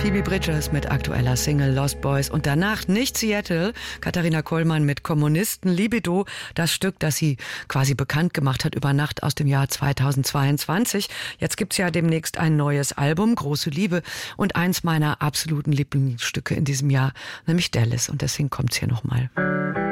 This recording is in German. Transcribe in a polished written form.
Phoebe Bridgers mit aktueller Single Lost Boys und danach nicht Seattle, Katharina Kollmann mit Kommunisten, Libido, das Stück, das sie quasi bekannt gemacht hat über Nacht aus dem Jahr 2022. Jetzt gibt's ja demnächst ein neues Album, Große Liebe, und eins meiner absoluten Lieblingsstücke in diesem Jahr, nämlich Dallas, und deswegen kommt's hier nochmal.